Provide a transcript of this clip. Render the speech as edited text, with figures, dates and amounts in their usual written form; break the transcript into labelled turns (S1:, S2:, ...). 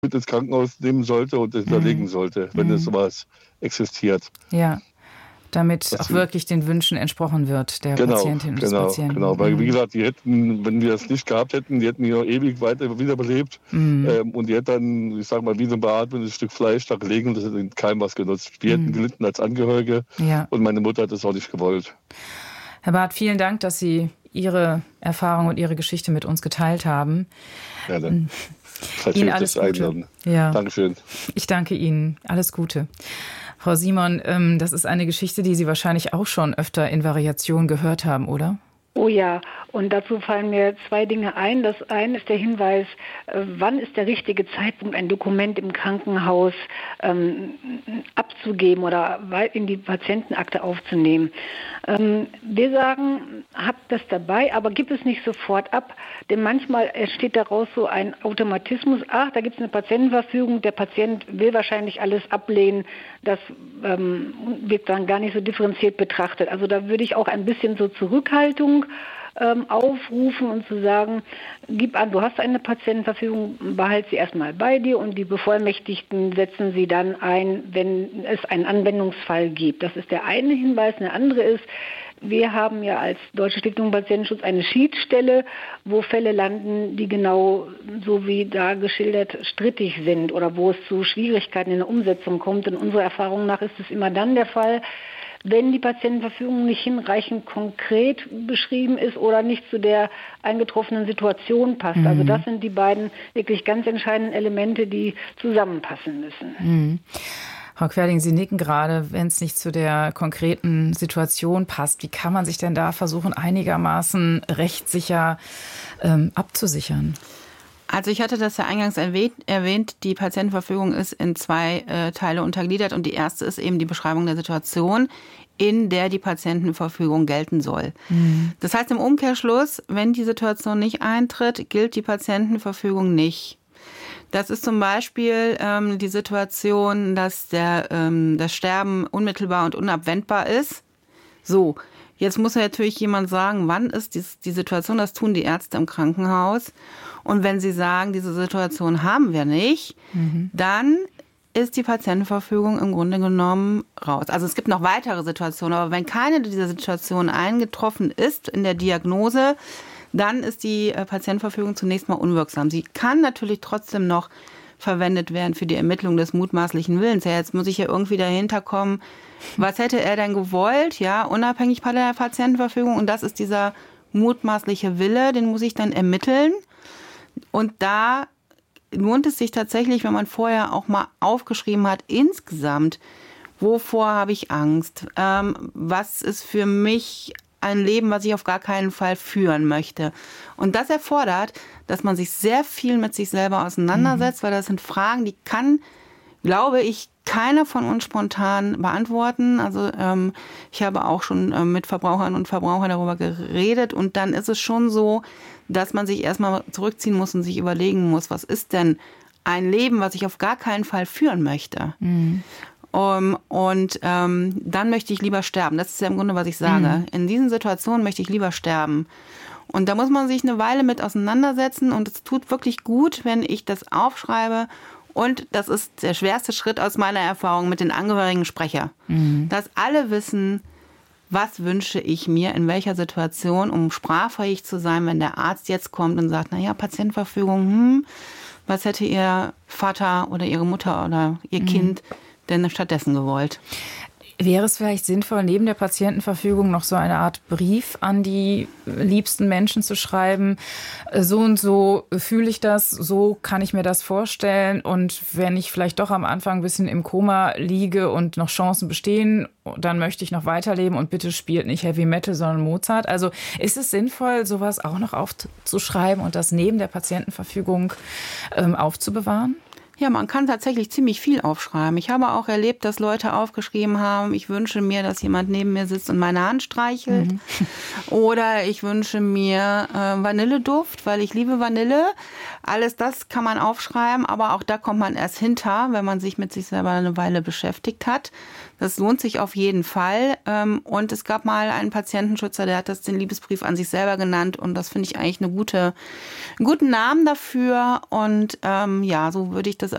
S1: mit ins Krankenhaus nehmen sollte und hinterlegen sollte, wenn es sowas existiert.
S2: Ja, damit auch wirklich den Wünschen entsprochen wird, der Patientin und des Patienten.
S1: Genau, weil wie gesagt, die hätten, wenn wir das nicht gehabt hätten, die hätten ja ewig weiter wiederbelebt und die hätten dann, ich sag mal, wie so ein beatmendes Stück Fleisch da gelegen und das hätte keinem was genutzt. Wir hätten gelitten als Angehörige und meine Mutter hat das auch nicht gewollt.
S2: Herr Barth, vielen Dank, dass Sie Ihre Erfahrung und Ihre Geschichte mit uns geteilt haben.
S1: Ja, dann.
S2: Ihnen alles Gute.
S1: Ja. Dankeschön.
S2: Ich danke Ihnen. Alles Gute. Frau Simon, das ist eine Geschichte, die Sie wahrscheinlich auch schon öfter in Variation gehört haben, oder?
S3: Oh ja, und dazu fallen mir 2 Dinge ein. Das eine ist der Hinweis, wann ist der richtige Zeitpunkt, ein Dokument im Krankenhaus abzugeben oder in die Patientenakte aufzunehmen. Wir sagen, habt das dabei, aber gib es nicht sofort ab, denn manchmal entsteht daraus so ein Automatismus. Ach, da gibt es eine Patientenverfügung, der Patient will wahrscheinlich alles ablehnen. Das wird dann gar nicht so differenziert betrachtet. Also da würde ich auch ein bisschen so Zurückhaltung aufrufen und zu sagen, gib an, du hast eine Patientenverfügung, behalte sie erstmal bei dir und die Bevollmächtigten setzen sie dann ein, wenn es einen Anwendungsfall gibt. Das ist der eine Hinweis. Der andere ist, wir haben ja als Deutsche Stiftung Patientenschutz eine Schiedsstelle, wo Fälle landen, die genau so wie da geschildert strittig sind oder wo es zu Schwierigkeiten in der Umsetzung kommt. Und unserer Erfahrung nach ist es immer dann der Fall, wenn die Patientenverfügung nicht hinreichend konkret beschrieben ist oder nicht zu der eingetroffenen Situation passt. Also das sind die beiden wirklich ganz entscheidenden Elemente, die zusammenpassen müssen.
S2: Frau Querding, Sie nicken gerade, wenn es nicht zu der konkreten Situation passt. Wie kann man sich denn da versuchen, einigermaßen rechtssicher abzusichern?
S4: Also ich hatte das ja eingangs erwähnt, die Patientenverfügung ist in 2 Teile untergliedert und die erste ist eben die Beschreibung der Situation, in der die Patientenverfügung gelten soll. Das heißt im Umkehrschluss, wenn die Situation nicht eintritt, gilt die Patientenverfügung nicht. Das ist zum Beispiel die Situation, dass das Sterben unmittelbar und unabwendbar ist. So, jetzt muss ja natürlich jemand sagen, wann ist die Situation, das tun die Ärzte im Krankenhaus. Und wenn sie sagen, diese Situation haben wir nicht, dann ist die Patientenverfügung im Grunde genommen raus. Also es gibt noch weitere Situationen, aber wenn keine dieser Situationen eingetroffen ist in der Diagnose, dann ist die Patientenverfügung zunächst mal unwirksam. Sie kann natürlich trotzdem noch verwendet werden für die Ermittlung des mutmaßlichen Willens. Ja, jetzt muss ich ja irgendwie dahinter kommen, was hätte er denn gewollt, ja, unabhängig von der Patientenverfügung. Und das ist dieser mutmaßliche Wille, den muss ich dann ermitteln. Und da lohnt es sich tatsächlich, wenn man vorher auch mal aufgeschrieben hat, insgesamt, wovor habe ich Angst? Was ist für mich ein Leben, was ich auf gar keinen Fall führen möchte? Und das erfordert, dass man sich sehr viel mit sich selber auseinandersetzt, weil das sind Fragen, die kann, glaube ich, keiner von uns spontan beantworten. Also ich habe auch schon mit Verbrauchern und Verbrauchern darüber geredet und dann ist es schon so, dass man sich erstmal zurückziehen muss und sich überlegen muss, was ist denn ein Leben, was ich auf gar keinen Fall führen möchte. Dann möchte ich lieber sterben. Das ist ja im Grunde, was ich sage. In diesen Situationen möchte ich lieber sterben. Und da muss man sich eine Weile mit auseinandersetzen und es tut wirklich gut, wenn ich das aufschreibe. Und das ist der schwerste Schritt aus meiner Erfahrung mit den Angehörigen spreche. Dass alle wissen, was wünsche ich mir, in welcher Situation, um sprachfähig zu sein, wenn der Arzt jetzt kommt und sagt, naja, Patientenverfügung, was hätte Ihr Vater oder Ihre Mutter oder Ihr Kind denn stattdessen gewollt?
S2: Wäre es vielleicht sinnvoll, neben der Patientenverfügung noch so eine Art Brief an die liebsten Menschen zu schreiben? So und so fühle ich das, so kann ich mir das vorstellen. Und wenn ich vielleicht doch am Anfang ein bisschen im Koma liege und noch Chancen bestehen, dann möchte ich noch weiterleben und bitte spielt nicht Heavy Metal, sondern Mozart. Also ist es sinnvoll, sowas auch noch aufzuschreiben und das neben der Patientenverfügung aufzubewahren?
S4: Ja, man kann tatsächlich ziemlich viel aufschreiben. Ich habe auch erlebt, dass Leute aufgeschrieben haben, ich wünsche mir, dass jemand neben mir sitzt und meine Hand streichelt. Oder ich wünsche mir Vanilleduft, weil ich liebe Vanille. Alles das kann man aufschreiben, aber auch da kommt man erst hinter, wenn man sich mit sich selber eine Weile beschäftigt hat. Das lohnt sich auf jeden Fall. Und es gab mal einen Patientenschützer, der hat das den Liebesbrief an sich selber genannt. Und das finde ich eigentlich einen guten Namen dafür. Und so würde ich das